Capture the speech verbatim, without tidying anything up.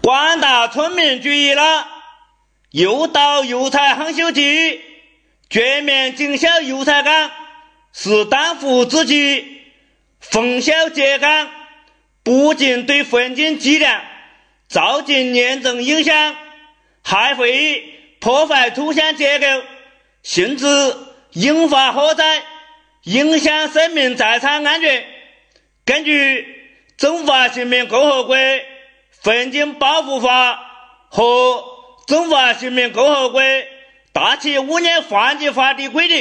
广大村民注意了，又到油菜夯修季，全面警消油菜岗是当务之急。焚烧秸秆不仅对环境质量造成严重影响，还会破坏土壤结构，甚至引发火灾，影响生命财产安全。根据《中华人民共和国环境保护法》和《中华人民共和国大气污染环境法》的规定，